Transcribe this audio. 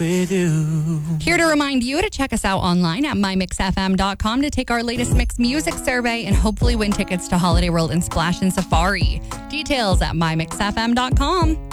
with you. Here to remind you to check us out online at mymixfm.com to take our latest mixed music survey and hopefully win tickets to Holiday World and Splash and Safari. Details at mymixfm.com.